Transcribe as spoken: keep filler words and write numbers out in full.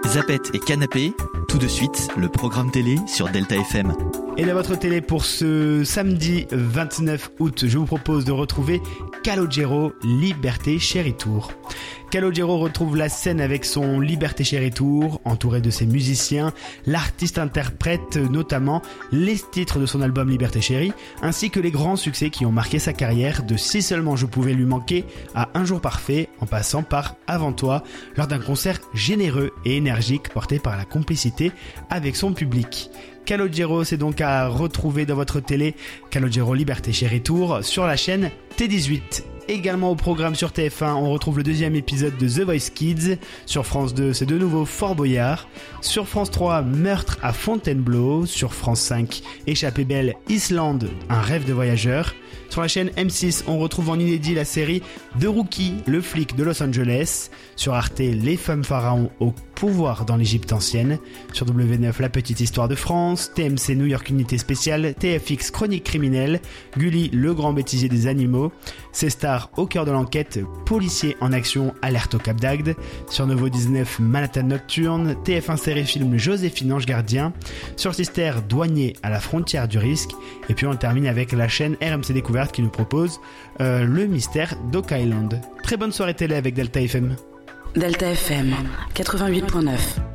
Zapette et Canapé, tout de suite, le programme télé sur Delta F M. Et dans votre télé pour ce samedi vingt-neuf août, je vous propose de retrouver Calogero, Liberté Chérie Tour. Calogero retrouve la scène avec son Liberté Chérie Tour, entouré de ses musiciens. L'artiste interprète notamment les titres de son album Liberté Chérie, ainsi que les grands succès qui ont marqué sa carrière, de Si seulement je pouvais lui manquer à Un jour parfait, en passant par Avant toi, lors d'un concert généreux et énergique porté par la complicité avec son public. Calogero, c'est donc à retrouver dans votre télé. Calogero Liberté Chérie Tour sur la chaîne T dix-huit. Également au programme sur T F un, on retrouve le deuxième épisode de The Voice Kids. Sur France deux, c'est de nouveau Fort Boyard. Sur France trois, Meurtre à Fontainebleau. Sur France cinq, Échappée belle, Islande, un rêve de voyageur. Sur la chaîne M six, on retrouve en inédit la série The Rookie, le flic de Los Angeles. Sur Arte, Les femmes pharaons au pouvoir dans l'Égypte ancienne. Sur W neuf, La petite histoire de France. T M C New York Unité spéciale. T F X Chronique criminelle. Gulli, le grand bêtisier des animaux. C-Star au cœur de l'enquête, policier en action, alerte au Cap d'Agde. Sur Novo dix-neuf, Manhattan Nocturne. T F un série film Joséphine Ange Gardien. Sur Sister, douanier à la frontière du risque. Et puis on termine avec la chaîne R M C Découverte qui nous propose euh, le mystère d'Oak Island. Très bonne soirée télé avec Delta F M. Delta F M quatre-vingt-huit virgule neuf.